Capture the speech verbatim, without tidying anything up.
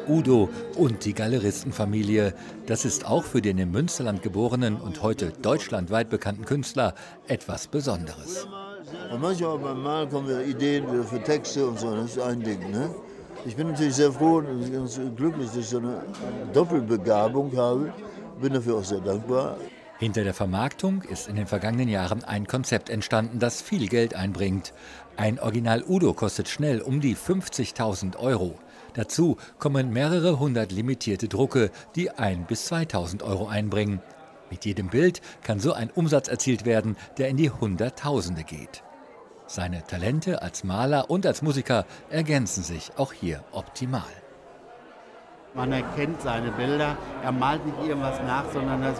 Udo und die Galeristenfamilie. Das ist auch für den im Münsterland geborenen und heute deutschlandweit bekannten Künstler etwas Besonderes. Und manchmal beim Malen kommen wir Ideen für Texte und so, das ist ein Ding. Ne? Ich bin natürlich sehr froh und ganz glücklich, dass ich so eine Doppelbegabung habe. Bin dafür auch sehr dankbar. Hinter der Vermarktung ist in den vergangenen Jahren ein Konzept entstanden, das viel Geld einbringt. Ein Original Udo kostet schnell um die fünfzigtausend Euro. Dazu kommen mehrere hundert limitierte Drucke, die ein bis zweitausend Euro einbringen. Mit jedem Bild kann so ein Umsatz erzielt werden, der in die Hunderttausende geht. Seine Talente als Maler und als Musiker ergänzen sich auch hier optimal. Man erkennt seine Bilder, er malt nicht irgendwas nach, sondern das